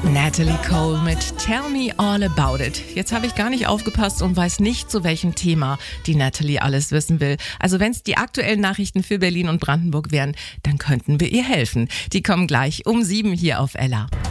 Natalie Cole mit Tell Me All About It. Jetzt habe ich gar nicht aufgepasst und weiß nicht, zu welchem Thema die Natalie alles wissen will. Also wenn es die aktuellen Nachrichten für Berlin und Brandenburg wären, dann könnten wir ihr helfen. Die kommen gleich um 7 hier auf Ella.